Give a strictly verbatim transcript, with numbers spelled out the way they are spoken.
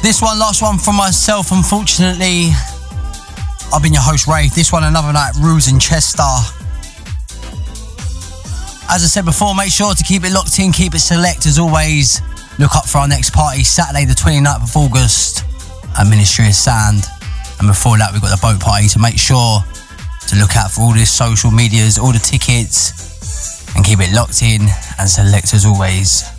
This one, last one from myself, unfortunately. I've been your host, Ray. This one, another night, Ruse in Chester. As I said before, make sure to keep it locked in, keep it select as always. Look up for our next party, Saturday the twenty-ninth of August at Ministry of Sound. And before that, we've got the boat party, so make sure to look out for all the social medias, all the tickets, and keep it locked in and select as always.